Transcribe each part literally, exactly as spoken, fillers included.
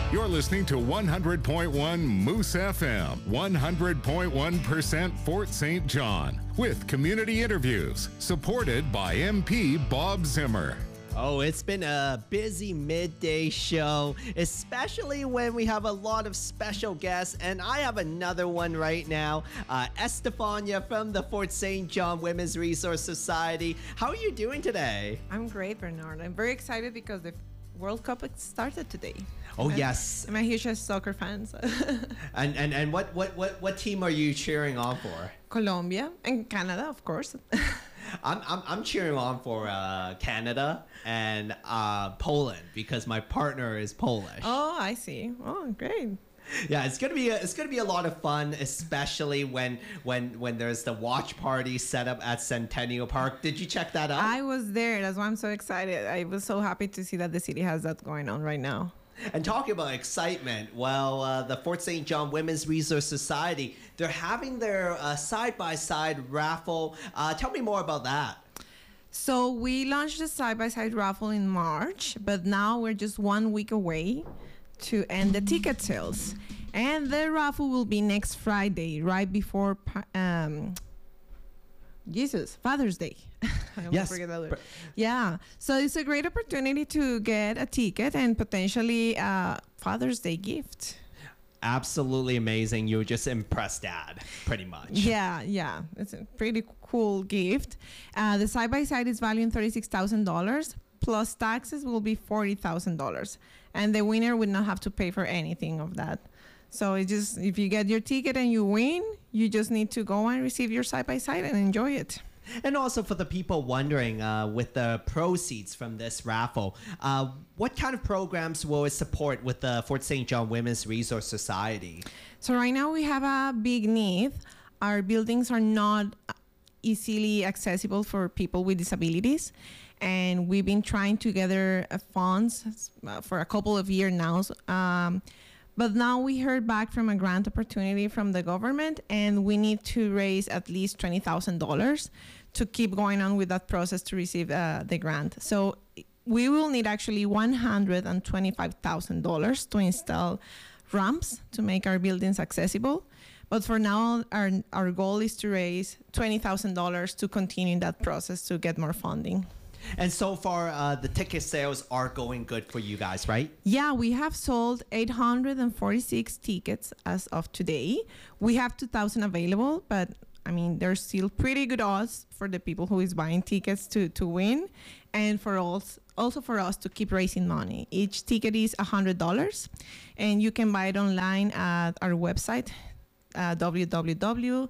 You're listening to one hundred point one Moose F M, one hundred point one percent Fort Saint John, with community interviews supported by M P Bob Zimmer. Oh, it's been a busy midday show, especially when we have a lot of special guests, and I have another one right now. Uh, Estefania from the Fort Saint John Women's Resource Society. How are you doing today? I'm great, Bernard. I'm very excited because the World Cup started today. Oh, I'm, yes. I'm a huge soccer fan. So. and and, and what, what, what, what team are you cheering on for? Colombia and Canada, of course. I'm, I'm I'm cheering on for uh, Canada and uh, Poland because my partner is Polish. Oh, I see. Oh, great. Yeah, it's gonna be a, it's gonna be a lot of fun, especially when when when there's the watch party set up at Centennial Park. Did you check that out? I was there. That's why I'm so excited. I was so happy to see that the city has that going on right now. And talking about excitement, well, uh, the Fort Saint John Women's Resource Society, they're having their uh, side-by-side raffle. Uh, tell me more about that. So we launched the side-by-side raffle in March, but now we're just one week away to end the ticket sales. And the raffle will be next Friday, right before um, Jesus, Father's Day. I yes. forget that word. Yeah. So it's a great opportunity to get a ticket and potentially a Father's Day gift. Absolutely amazing. You just impressed Dad, pretty much. Yeah, yeah. It's a pretty cool gift. Uh, the side-by-side is valuing thirty-six thousand dollars. Plus taxes will be forty thousand dollars. And the winner would not have to pay for anything of that. So it just, if you get your ticket and you win, you just need to go and receive your side-by-side and enjoy it. And also for the people wondering, uh, with the proceeds from this raffle, uh, what kind of programs will it support with the Fort Saint John Women's Resource Society? So right now we have a big need. Our buildings are not easily accessible for people with disabilities. And we've been trying to gather uh, funds uh, for a couple of years now. Um, But now we heard back from a grant opportunity from the government, and we need to raise at least twenty thousand dollars to keep going on with that process to receive uh, the grant. So we will need actually one hundred twenty-five thousand dollars to install ramps to make our buildings accessible. But for now, our, our goal is to raise twenty thousand dollars to continue that process to get more funding. And so far, uh, the ticket sales are going good for you guys, right? Yeah, we have sold eight hundred forty-six tickets as of today. We have two thousand available, but I mean, there's still pretty good odds for the people who is buying tickets to, to win, and for us, also for us to keep raising money. Each ticket is one hundred dollars, and you can buy it online at our website, uh, w w w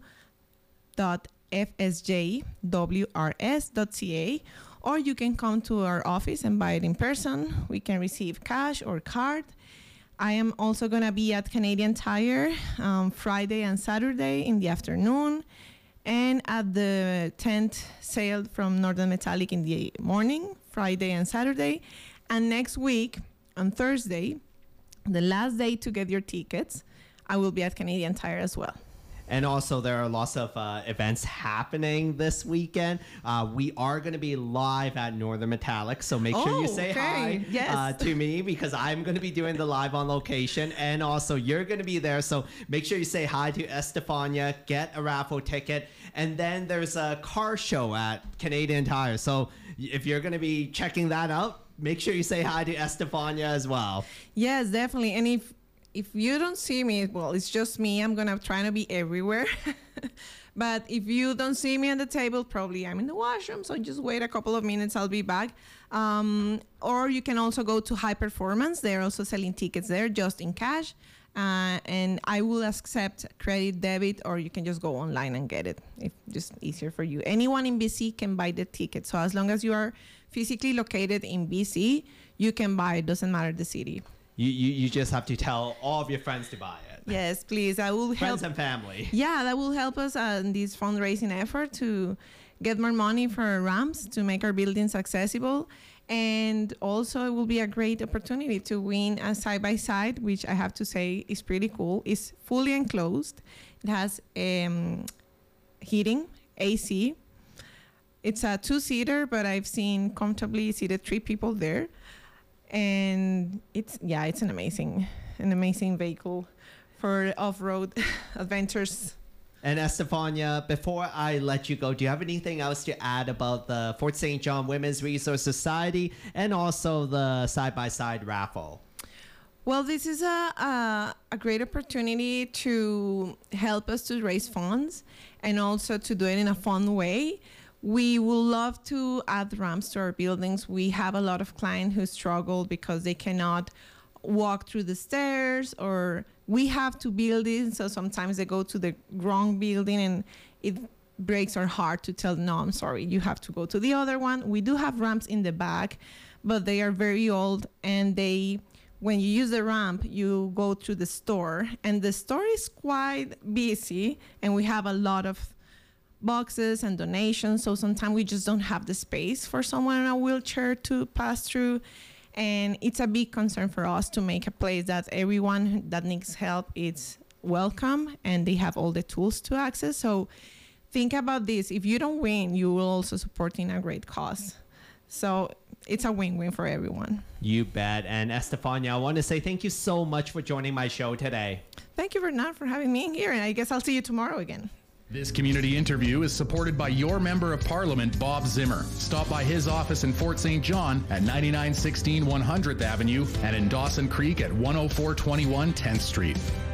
dot f s j w r s dot c a, or you can come to our office and buy it in person. We can receive cash or card. I am also going to be at Canadian Tire um, Friday and Saturday in the afternoon, and at the tent sale from Northern Metallic in the morning, Friday and Saturday. And next week, on Thursday, the last day to get your tickets, I will be at Canadian Tire as well. And also, there are lots of uh, events happening this weekend. Uh, we are going to be live at Northern Metallic, so make sure Oh, you say okay. hi Yes. uh, to me because I'm going to be doing the live on location. And also, you're going to be there, so make sure you say hi to Estefania, get a raffle ticket. And then there's a car show at Canadian Tire. So if you're going to be checking that out, make sure you say hi to Estefania as well. Yes, definitely. And if if you don't see me, well, it's just me. I'm gonna try to be everywhere. But if you don't see me on the table, probably I'm in the washroom. So just wait a couple of minutes. I'll be back. Um, or you can also go to High Performance. They're also selling tickets there just in cash. Uh, and I will accept credit, debit, or you can just go online and get it. If just easier for you. Anyone in B C can buy the ticket. So as long as you are physically located in B C, you can buy it. Doesn't matter the city. You, you, you just have to tell all of your friends to buy it. Yes, please. I will help. Friends and family. Yeah, that will help us uh, in this fundraising effort to get more money for ramps to make our buildings accessible. And also, it will be a great opportunity to win a side-by-side, which I have to say is pretty cool. It's fully enclosed. It has um, heating, A C. It's a two-seater, but I've seen comfortably seated three people there. and it's yeah, it's an amazing, an amazing vehicle for off-road adventures. And Estefania, before I let you go, do you have anything else to add about the Fort Saint John Women's Resource Society and also the side-by-side raffle? Well, this is a, a, a great opportunity to help us to raise funds and also to do it in a fun way. We would love to add ramps to our buildings. We have a lot of clients who struggle because they cannot walk through the stairs, or we have to build it, so sometimes they go to the wrong building and it breaks our heart to tell, no, I'm sorry, you have to go to the other one. We do have ramps in the back, but they are very old, and they, when you use the ramp, you go through the store, and the store is quite busy, and we have a lot of boxes and donations, so sometimes we just don't have the space for someone in a wheelchair to pass through. And it's a big concern for us to make a place that everyone that needs help is welcome and they have all the tools to access. So think about this. If you don't win, you will also supporting a great cause. So it's a win-win for everyone. You bet. And Estefania, I want to say thank you so much for joining my show today. Thank you, Bernard, for having me here. And I guess I'll see you tomorrow again. This community interview is supported by your Member of Parliament, Bob Zimmer. Stop by his office in Fort Saint John at ninety-nine sixteen one hundredth Avenue and in Dawson Creek at one oh four twenty-one tenth Street.